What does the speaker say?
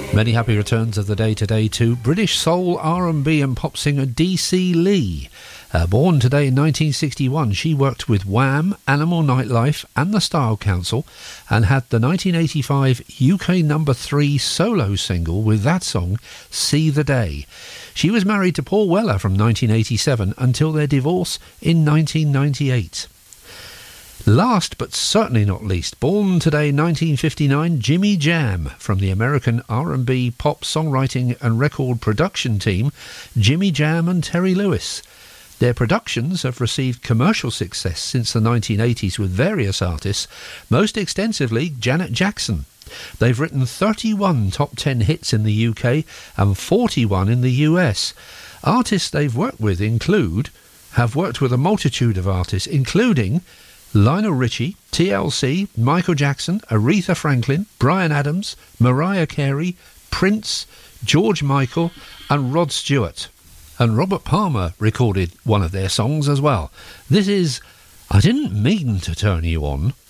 Many happy returns of the day today to British soul, R&B and pop singer D.C. Lee. Born today in 1961, she worked with Wham, Animal Nightlife and the Style Council and had the 1985 UK number 3 solo single with that song, See the Day. She was married to Paul Weller from 1987 until their divorce in 1998. Last but certainly not least, born today 1959, Jimmy Jam from the American R&B pop songwriting and record production team Jimmy Jam and Terry Lewis. Their productions have received commercial success since the 1980s with various artists, most extensively Janet Jackson. They've written 31 top 10 hits in the UK and 41 in the US. Artists they've worked with have worked with a multitude of artists, including Lionel Richie, TLC, Michael Jackson, Aretha Franklin, Bryan Adams, Mariah Carey, Prince, George Michael and Rod Stewart. And Robert Palmer recorded one of their songs as well. This is I Didn't Mean to Turn You On.